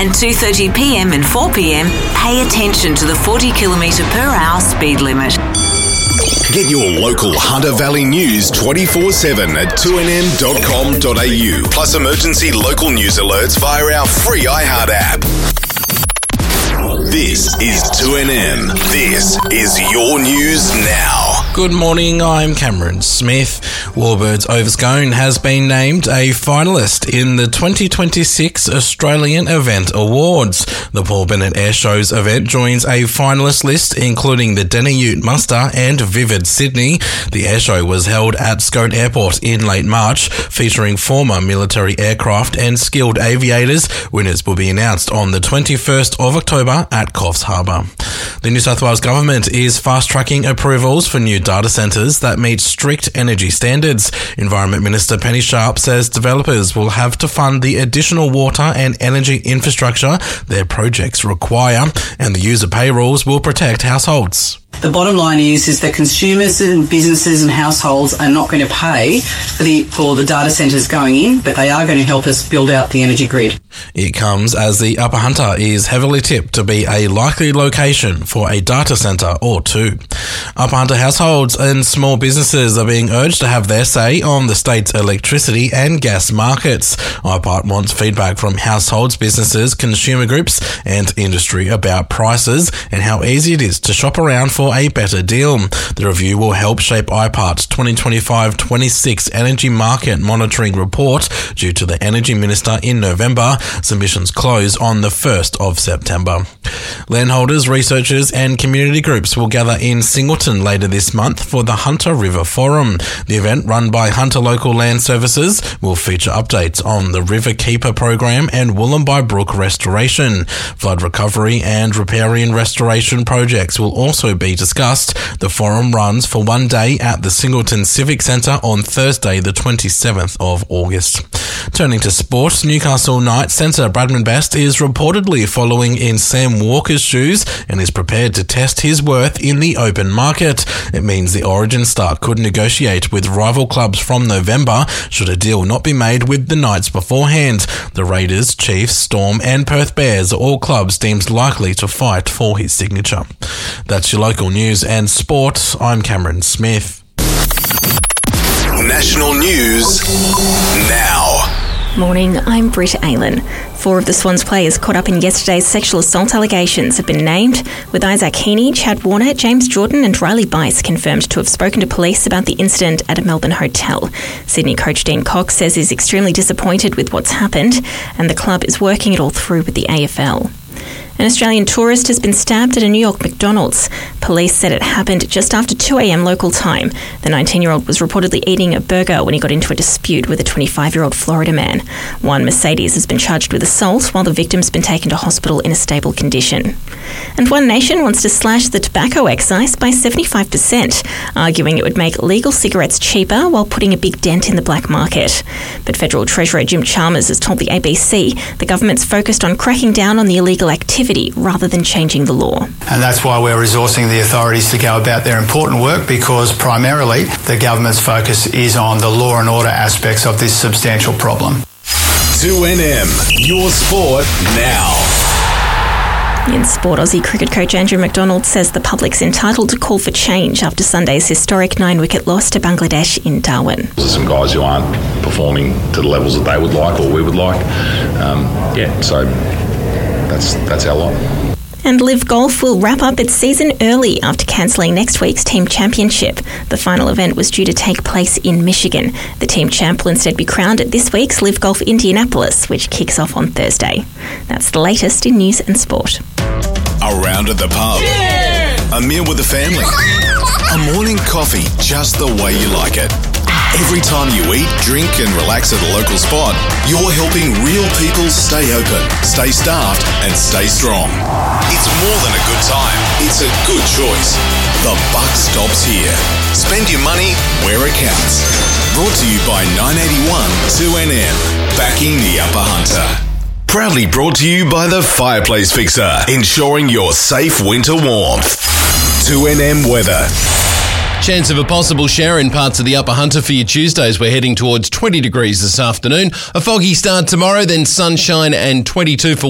and 2:30pm and 4pm, pay attention to the 40km/h speed limit. Get your local Hunter Valley news 24/7 at 2nm.com.au. Plus emergency local news alerts via our free iHeart app. This is 2NM. This is your news now. Good morning, I'm Cameron Smith. Warburgs Over Scone has been named a finalist in the 2026 Australian Event Awards. The Paul Bennett Airshows event joins a finalist list including the Denny Ute Muster and Vivid Sydney. The airshow was held at Scone Airport in late March, featuring former military aircraft and skilled aviators. Winners will be announced on the 21st of October at Coffs Harbour. The New South Wales Government is fast-tracking approvals for new data centres that meet strict energy standards. Environment Minister Penny Sharp says developers will have to fund the additional water and energy infrastructure their projects require, and the user pay rules will protect households. The bottom line is that consumers and businesses and households are not going to pay for the data centres going in, but they are going to help us build out the energy grid. It comes as the Upper Hunter is heavily tipped to be a likely location for a data centre or two. Upper Hunter households and small businesses are being urged to have their say on the state's electricity and gas markets. IPART wants feedback from households, businesses, consumer groups and industry about prices and how easy it is to shop around for a better deal. The review will help shape IPART's 2025-26 Energy Market Monitoring Report due to the Energy Minister in November. Submissions close on the 1st of September. Landholders, researchers and community groups will gather in Singleton later this month for the Hunter River Forum. The event, run by Hunter Local Land Services, will feature updates on the River Keeper program and Wollumbi Brook restoration. Flood recovery and riparian restoration projects will also be discussed. The forum runs for one day at the Singleton Civic Centre on Thursday the 27th of August. Turning to sport, Newcastle Knights centre Bradman Best is reportedly following in Sam Walker's shoes and is prepared to test his worth in the open market. It means the Origin star could negotiate with rival clubs from November should a deal not be made with the Knights beforehand. The Raiders, Chiefs, Storm and Perth Bears are all clubs deemed likely to fight for his signature. That's your local news and sport. I'm Cameron Smith. National news now. Morning, I'm Britt Aylan. 4 of the Swans players caught up in yesterday's sexual assault allegations have been named, with Isaac Heaney, Chad Warner, James Jordan and Riley Bice confirmed to have spoken to police about the incident at a Melbourne hotel. Sydney coach Dean Cox says he's extremely disappointed with what's happened and the club is working it all through with the AFL. An Australian tourist has been stabbed at a New York McDonald's. Police said it happened just after 2 a.m. local time. The 19-year-old was reportedly eating a burger when he got into a dispute with a 25-year-old Florida man. One Mercedes has been charged with assault, while the victim's been taken to hospital in a stable condition. And One Nation wants to slash the tobacco excise by 75%, arguing it would make legal cigarettes cheaper while putting a big dent in the black market. But Federal Treasurer Jim Chalmers has told the ABC the government's focused on cracking down on the illegal activity rather than changing the law. And that's why we're resourcing the authorities to go about their important work, because primarily the government's focus is on the law and order aspects of this substantial problem. 2NM, your sport now. In sport, Aussie cricket coach Andrew McDonald says the public's entitled to call for change after Sunday's historic 9-wicket loss to Bangladesh in Darwin. There's some guys who aren't performing to the levels that they would like or we would like. So that's our lot. And Live Golf will wrap up its season early after cancelling next week's team championship. The final event was due to take place in Michigan. The team champ will instead be crowned at this week's Live Golf Indianapolis, which kicks off on Thursday. That's the latest in news and sport. A round at the pub. Cheers! A meal with the family. A morning coffee just the way you like it. Every time you eat, drink and relax at a local spot, you're helping real people stay open, stay staffed and stay strong. It's more than a good time, it's a good choice. The buck stops here. Spend your money where it counts. Brought to you by 981 2NM, backing the Upper Hunter. Proudly brought to you by the Fireplace Fixer, ensuring your safe winter warmth. 2NM weather. Chance of a possible shower in parts of the Upper Hunter for your Tuesdays. We're heading towards 20 degrees this afternoon. A foggy start tomorrow, then sunshine and 22 for